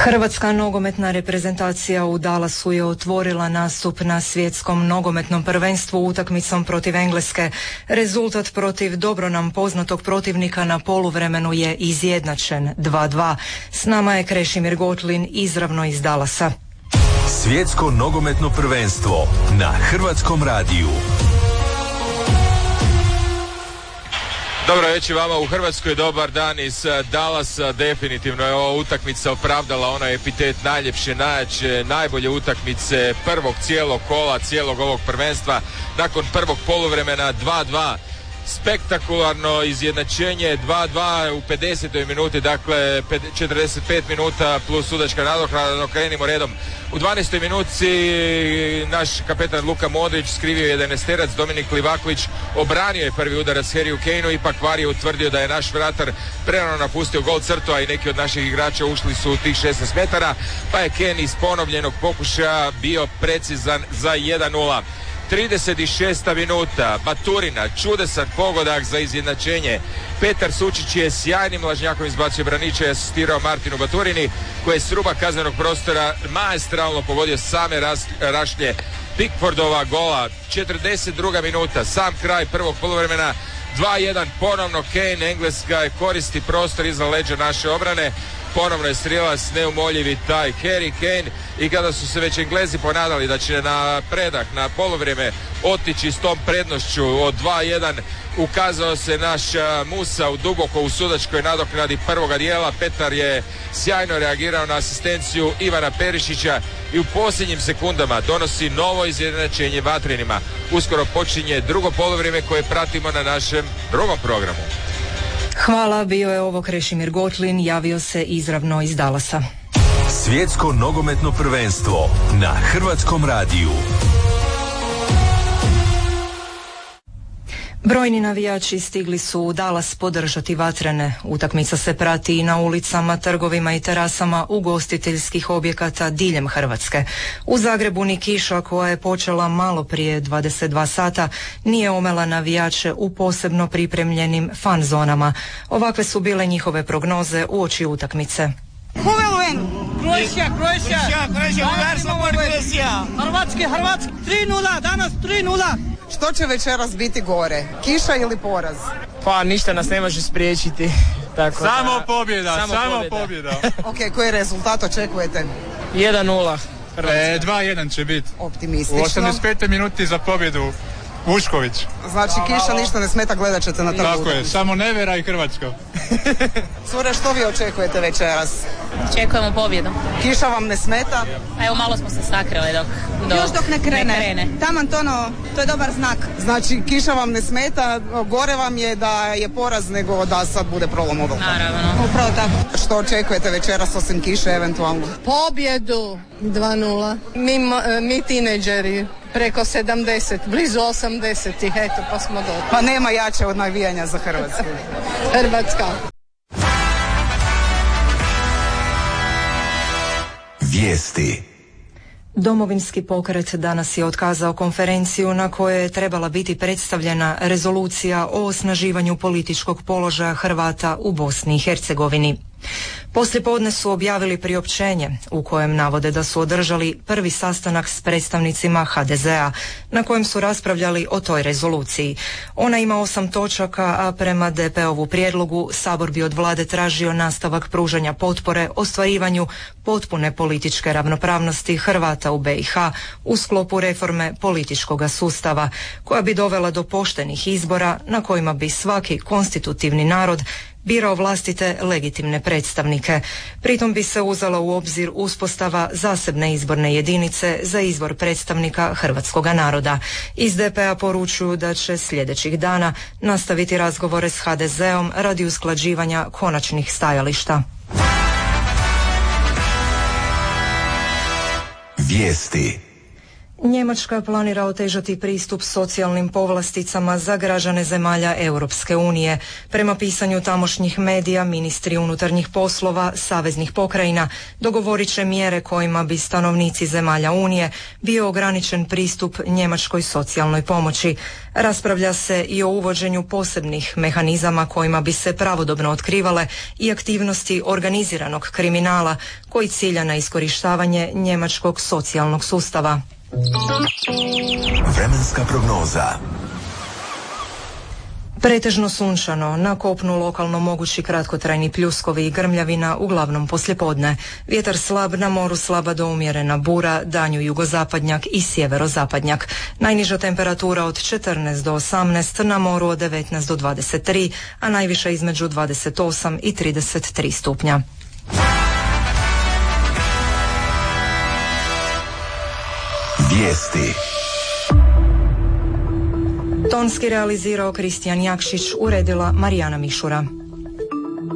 Hrvatska nogometna reprezentacija u Dallasu je otvorila nastup na svjetskom nogometnom prvenstvu utakmicom protiv Engleske. Rezultat protiv dobro nam poznatog protivnika na poluvremenu je izjednačen 2:2. S nama je Krešimir Gotlin izravno iz Dallasa. Svjetsko nogometno prvenstvo na Hrvatskom radiju. Dobro večer vama u Hrvatskoj, dobar dan iz Dallasa. Definitivno je ova utakmica opravdala onaj epitet najljepše, najjače, najbolje utakmice prvog cijelog kola, cijelog ovog prvenstva. Nakon prvog poluvremena 2:2. Spektakularno izjednačenje 2:2 u 50. minuti, dakle 45 minuta plus sudačka nadoknada. Krenimo redom. U 12. minuti naš kapetan Luka Modrić skrivio je 11-terac, Dominik Livaković obranio je prvi udarac Harryu Kaneu, ipak VAR je utvrdio da je naš vratar prerano napustio gol crtu, a i neki od naših igrača ušli su u tih 16 metara, pa je Kane iz ponovljenog pokušaja bio precizan za 1:0. 36. minuta, Baturina, čudesan pogodak za izjednačenje. Petar Sučić je sjajnim lažnjakom izbacio Branića i asistirao Martinu Baturini, koji je s ruba kaznenog prostora maestralno pogodio same rašlje Pickfordova gola. 42. minuta, sam kraj prvog poluvremena, 2:1, ponovno Kane. Engleska koristi prostor iza leđa naše obrane. Ponovno je strijelac neumoljivi taj Harry Kane, i kada su se već Englezi ponadali da će na predah, na poluvrijeme otići s tom prednošću od 2:1, ukazao se naš Musa duboko u sudačkoj nadoknadi prvoga dijela. Petar je sjajno reagirao na asistenciju Ivana Perišića i u posljednjim sekundama donosi novo izjednačenje vatrenima. Uskoro počinje drugo poluvrijeme koje pratimo na našem drugom programu. Hvala, bio je ovo Krešimir Gotlin, javio se izravno iz Dallasa. Svjetsko nogometno prvenstvo na Hrvatskom radiju. Brojni navijači stigli su u Dallas podržati vatrene. Utakmica se prati i na ulicama, trgovima i terasama ugostiteljskih objekata diljem Hrvatske. U Zagrebu ni kiša, koja je počela malo prije 22 sata, nije omela navijače u posebno pripremljenim fan zonama. Ovakve su bile njihove prognoze uoči utakmice. Croatia, Hrvatska, 3:0, danas 3:0. Što će večeras biti gore? Kiša ili poraz? Pa ništa nas ne može spriječiti. Tako samo da, pobjeda. Ok, koji rezultat očekujete? 1:0. 2:1 će biti. Optimistično. U 85. minuti za pobjedu Vušković. Znači kiša ništa ne smeta, gledat ćete na trgu. Tako je, samo Nevera i Hrvatsko. Cure, što vi očekujete večeras? Očekujemo pobjedu. Kiša vam ne smeta? Evo, malo smo se sakrili dok ne krene. Taman to je dobar znak. Znači kiša vam ne smeta, gore vam je da je poraz nego da sad bude prolom odluka. Naravno. Upravo tako. Što očekujete večeras osim kiše eventualno? Pobjedu 2:0. Mi tineđeri preko 70, blizu 80-ih, eto pa smo dobri. Pa nema jače od navijanja za Hrvatsku. Hrvatska. Vijesti. Domovinski pokret danas je otkazao konferenciju na kojoj je trebala biti predstavljena rezolucija o osnaživanju političkog položaja Hrvata u Bosni i Hercegovini. Poslijepodne su objavili priopćenje u kojem navode da su održali prvi sastanak s predstavnicima HDZ-a na kojem su raspravljali o toj rezoluciji. Ona ima 8 točaka, a prema DP-ovu prijedlogu Sabor bi od vlade tražio nastavak pružanja potpore ostvarivanju potpune političke ravnopravnosti Hrvata u BiH u sklopu reforme političkog sustava, koja bi dovela do poštenih izbora na kojima bi svaki konstitutivni narod birao vlastite legitimne predstavnike. Pritom bi se uzela u obzir uspostava zasebne izborne jedinice za izbor predstavnika hrvatskoga naroda. Iz DP-a poručuju da će sljedećih dana nastaviti razgovore s HDZ-om radi usklađivanja konačnih stajališta. Vijesti. Njemačka planira otežati pristup socijalnim povlasticama za građane zemalja Europske unije. Prema pisanju tamošnjih medija, ministri unutarnjih poslova saveznih pokrajina dogovorit će mjere kojima bi stanovnici zemalja Unije bio ograničen pristup njemačkoj socijalnoj pomoći. Raspravlja se i o uvođenju posebnih mehanizama kojima bi se pravodobno otkrivale i aktivnosti organiziranog kriminala koji cilja na iskorištavanje njemačkog socijalnog sustava. Vremenska prognoza. Pretežno sunčano, na kopnu lokalno mogući kratkotrajni pljuskovi i grmljavina, uglavnom poslijepodne. Vjetar slab, na moru slaba do umjerena bura, danju jugozapadnjak i sjeverozapadnjak. Najniža temperatura od 14 do 18, na moru od 19 do 23, a najviša između 28 i 33 stupnja. Vijesti. Tonski realizirao Kristijan Jakšić, uredila Marijana Mišura.